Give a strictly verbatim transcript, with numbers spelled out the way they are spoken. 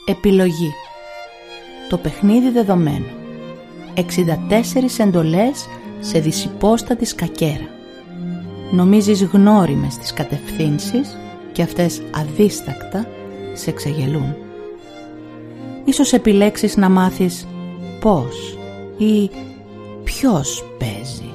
Επιλογή. Το παιχνίδι δεδομένο. εξήντα τέσσερις εντολές σε δυσυπόστατη σκακέρα. Νομίζεις γνώριμες τις κατευθύνσεις και αυτές αδίστακτα σε ξεγελούν. Ίσως επιλέξεις να μάθεις πώς ή ποιος παίζει.